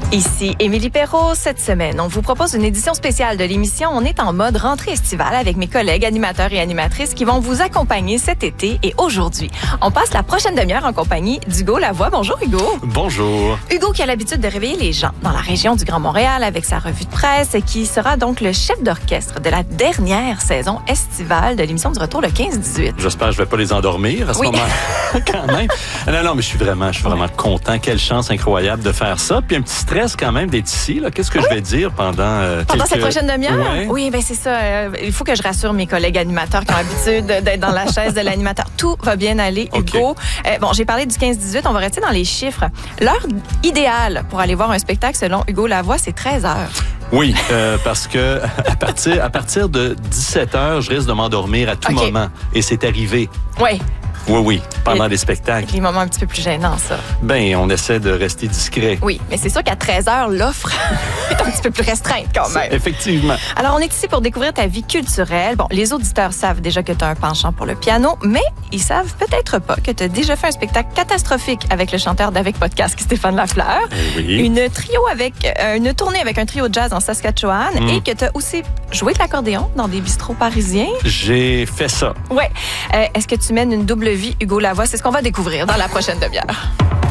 Ici Émilie Perrault. Cette semaine, on vous propose une édition spéciale de l'émission. On est en mode rentrée estivale avec mes collègues animateurs et animatrices qui vont vous accompagner cet été et aujourd'hui. On passe la prochaine demi-heure en compagnie d'Hugo Lavoie. Bonjour Hugo. Bonjour. Hugo qui a l'habitude de réveiller les gens dans la région du Grand Montréal avec sa revue de presse et qui sera donc le chef d'orchestre de la dernière saison estivale de l'émission du retour le 15-18. J'espère que je ne vais pas les endormir à ce moment quand même. Non, mais je suis vraiment content. Quelle chance incroyable de faire ça. Puis un petit stress quand même d'être ici. Là. Qu'est-ce que je vais dire pendant cette prochaine demi-heure? Ouais. Oui, ben c'est ça. Il faut que je rassure mes collègues animateurs qui ont l'habitude d'être dans la chaise de l'animateur. Tout va bien aller, Hugo. Okay. J'ai parlé du 15-18. On va rester dans les chiffres. L'heure idéale pour aller voir un spectacle, selon Hugo Lavoie, c'est 13 heures. Oui, parce que à partir de 17h, je risque de m'endormir à tout moment. Et c'est arrivé. Oui. Oui, pendant les spectacles. Les moments un petit peu plus gênants, ça. Ben, on essaie de rester discret. Oui, mais c'est sûr qu'à 13h, l'offre est un petit peu plus restreinte quand même. Effectivement. Alors, on est ici pour découvrir ta vie culturelle. Bon, les auditeurs savent déjà que tu as un penchant pour le piano, mais ils savent peut-être pas que tu as déjà fait un spectacle catastrophique avec le chanteur d'Avec Podcast, Stéphane Lafleur. Oui. Une tournée avec un trio de jazz en Saskatchewan et que tu as aussi joué de l'accordéon dans des bistrots parisiens. J'ai fait ça. Ouais. Est-ce que tu mènes une double vie, Hugo Lavoie? C'est ce qu'on va découvrir dans la prochaine demi-heure.